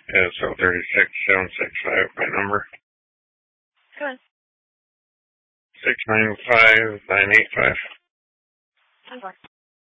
Yeah, so 36765, my number. Go ahead. 695985.